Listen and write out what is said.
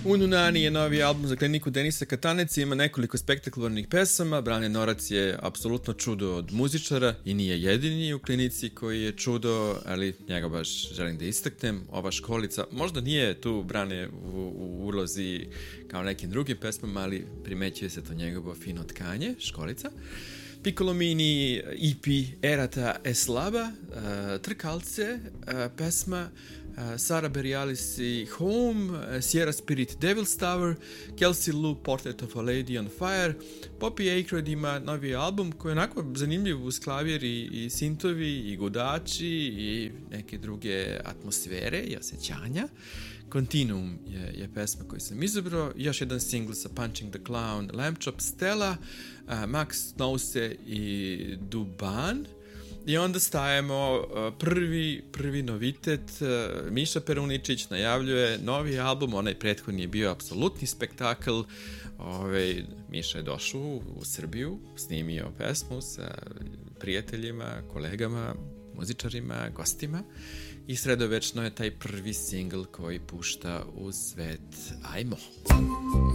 Ununani je novi album za kliniku Denisa Katanec, ima nekoliko spektakularnih pesama. Brane Norac je apsolutno čudo od muzičara i nije jedini u klinici koji je čudo, ali njega baš želim da istaknem. Ova školica, možda nije tu Brane u ulozi kao nekim drugim pesmama, ali primećuje se to njegovo fino tkanje, školica. Piccolo Mini EP Erata Eslaba, Trkalce, pesma Sara Bareilles i Home, Sierra Spirit Devil's Tower, Kelsey Lu Portrait of a Lady on Fire. Poppy Aykroyd ima novi album koji je onako zanimljiv uz klavir i sintovi i gudači i neke druge atmosfere i osjećanja. Continuum je pesma koju sam izabrao, još jedan singl sa Punching the Clown, Lamb Chop, Stella, Max Snouse i Duban. I onda stajemo prvi novitet. Miša Peruničić najavljuje novi album, onaj prethodni je bio apsolutni spektakl. Miša je došao u Srbiju, snimio pesmu sa prijateljima, kolegama, muzičarima, gostima i sredovečno je taj prvi singl koji pušta u svet. Ajmo!